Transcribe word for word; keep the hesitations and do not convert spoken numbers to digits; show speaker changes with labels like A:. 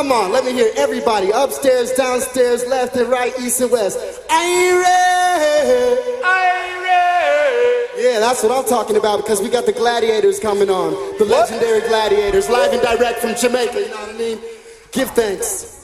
A: Come on, let me hear everybody. Upstairs, downstairs, left and right, east and west. I ain't ready.
B: I ain't ready.
A: Yeah, that's what I'm talking about, because we got the Gladiators coming on. The legendary Gladiators, live and direct from Jamaica, you know what I mean? Give thanks.